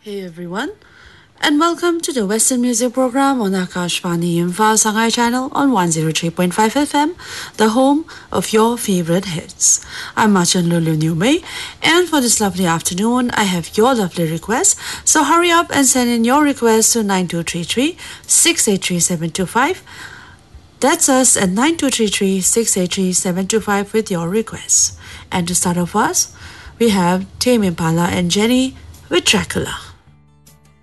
Hey everyone, and welcome to the Western Music Program on Akashvani Imphal Shanghai channel on 103.5 FM, the home of your favorite hits. I'm Machan Lulu Newmay, and for this lovely afternoon, I have your lovely requests. So hurry up and send in your requests to 9233 683 725. That's us at 9233 683 725 with your requests. And to start off us, we have Tame Impala and Jenny with Dracula.